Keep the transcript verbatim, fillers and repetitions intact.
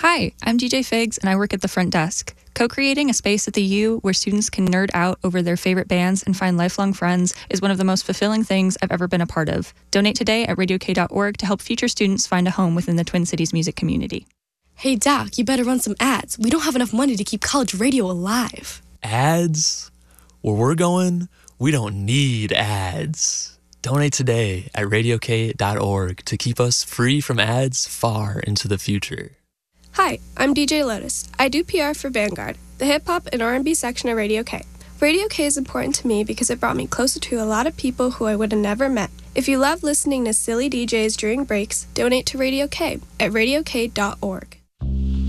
Hi, I'm D J Figs, and I work at the front desk. Co-creating a space at the U where students can nerd out over their favorite bands and find lifelong friends is one of the most fulfilling things I've ever been a part of. Donate today at radio k dot org to help future students find a home within the Twin Cities music community. Hey, Doc, you better run some ads. We don't have enough money to keep college radio alive. Ads? Where we're going, we don't need ads. Donate today at radio k dot org to keep us free from ads far into the future. Hi, I'm D J Lotus. I do P R for Vanguard, the hip-hop and R and B section of Radio K. Radio K is important to me because it brought me closer to a lot of people who I would have never met. If you love listening to silly D Js during breaks, donate to Radio K at radio k dot org.